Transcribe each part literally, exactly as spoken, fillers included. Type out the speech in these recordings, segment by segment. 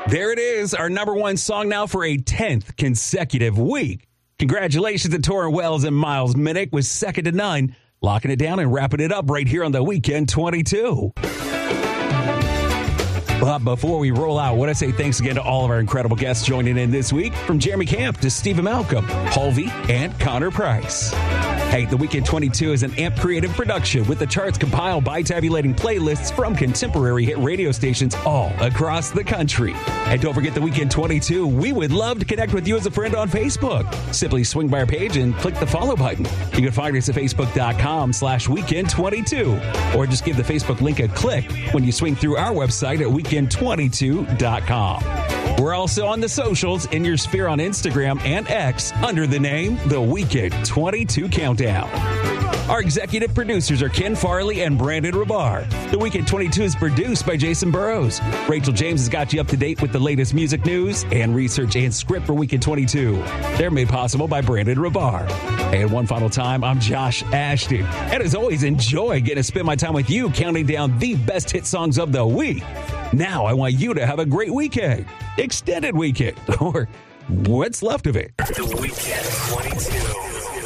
There it is, our number one song now for a tenth consecutive week. Congratulations to Torrin Wells and Miles Minnick with Second to None, locking it down and wrapping it up right here on the Weekend twenty-two. But before we roll out, I want to say thanks again to all of our incredible guests joining in this week, from Jeremy Camp to Stephen Malcolm, Halvey, and Connor Price. Hey, the Weekend twenty-two is an A M P Creative production with the charts compiled by tabulating playlists from contemporary hit radio stations all across the country. And don't forget the Weekend twenty-two, we would love to connect with you as a friend on Facebook. Simply swing by our page and click the follow button. You can find us at facebook.com slash weekend 22, or just give the Facebook link a click when you swing through our website at weekend twenty-two dot com. We're also on the socials in your sphere on Instagram and X under the name The Weekend twenty-two Countdown. Our executive producers are Ken Farley and Brandon Rabar. The Weekend twenty-two is produced by Jason Burrows. Rachel James has got you up to date with the latest music news and research and script for Weekend twenty-two. They're made possible by Brandon Rabar. And one final time, I'm Josh Ashton. And as always, enjoy getting to spend my time with you counting down the best hit songs of the week. Now I want you to have a great weekend. Extended weekend. Or what's left of it. The Weekend twenty-two.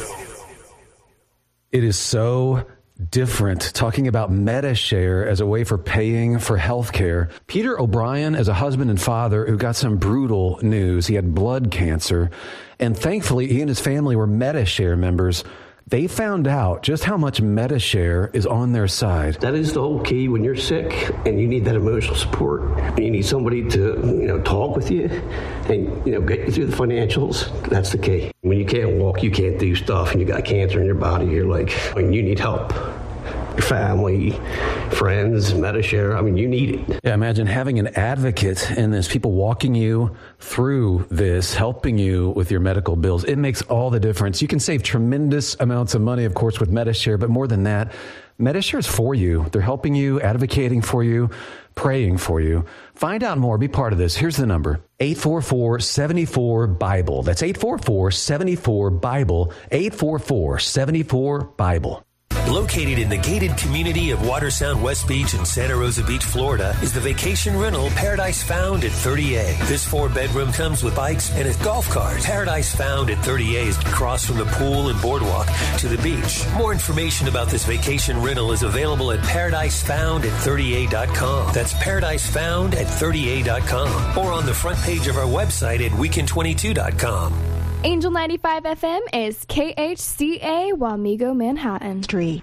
It is so different talking about MediShare as a way for paying for health care. Peter O'Brien is a husband and father who got some brutal news. He had blood cancer, and thankfully he and his family were MediShare members. They found out just how much MediShare is on their side. That is the whole key when you're sick and you need that emotional support. You need somebody to, you know, talk with you and, you know, get you through the financials. That's the key. When you can't walk, you can't do stuff, and you got cancer in your body, you're like, when you need help. Your family, friends, MediShare, I mean, you need it. Yeah, imagine having an advocate in this, people walking you through this, helping you with your medical bills. It makes all the difference. You can save tremendous amounts of money, of course, with MediShare, but more than that, MediShare is for you. They're helping you, advocating for you, praying for you. Find out more. Be part of this. Here's the number. eight four four, seven four, BIBLE. That's eight four four, seven four, BIBLE. eight four four, seven four, BIBLE. Located in the gated community of Watersound West Beach in Santa Rosa Beach, Florida, is the vacation rental Paradise Found at thirty A. This four-bedroom comes with bikes and a golf cart. Paradise Found at thirty A is across from the pool and boardwalk to the beach. More information about this vacation rental is available at paradise found at thirty a dot com. That's paradise found at thirty a dot com, or on the front page of our website at weekend twenty-two dot com. Angel ninety-five F M is K H C A Wamego, Manhattan. Street.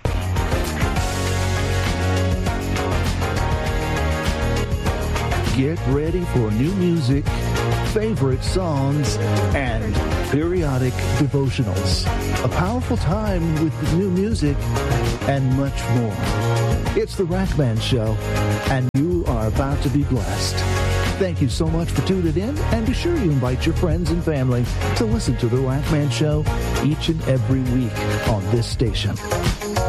Get ready for new music, favorite songs, and periodic devotionals. A powerful time with new music and much more. It's the Rackman Show, and you are about to be blessed. Thank you so much for tuning in, and be sure you invite your friends and family to listen to the Rackman Show each and every week on this station.